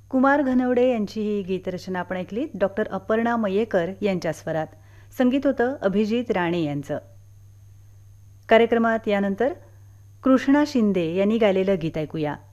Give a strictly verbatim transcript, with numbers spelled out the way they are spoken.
कुमार घनवडे यांची ही गीतरचना आपण ऐकली. डॉक्टर अपर्णा मयेकर यांच्या स्वरात. संगीत होतं अभिजित राणे यांचं. कार्यक्रमात यानंतर कृष्णा शिंदे यांनी गायलेलं गीत ऐकूया.